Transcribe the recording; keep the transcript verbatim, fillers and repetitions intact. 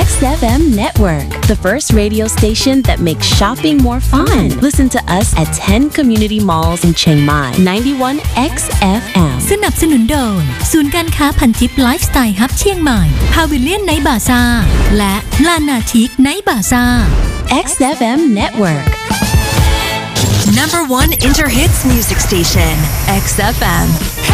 X F M Network, the first radio station that makes shopping more fun. Listen to us at ten community malls in Chiang Mai. ninety-one X F M สนับสนุนโดยศูนย์การค้าพันทิปไลฟ์สไตล์ฮับเชียงใหม่พาวิลเลียนไนท์บาซ่าและลานาทิกไนท์บาซ่า X F M Network Number one Interhits music station X F M